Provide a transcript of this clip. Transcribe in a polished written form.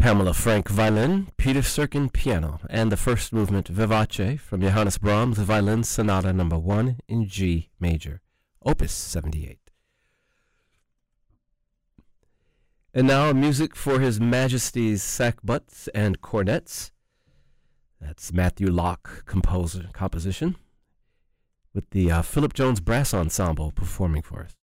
Pamela Frank violin, Peter Serkin piano, and the first movement Vivace from Johannes Brahms Violin Sonata No. 1 in G major, Opus 78. And now music for His Majesty's sackbuts and cornets. That's Matthew Locke composition, with the Philip Jones Brass Ensemble performing for us.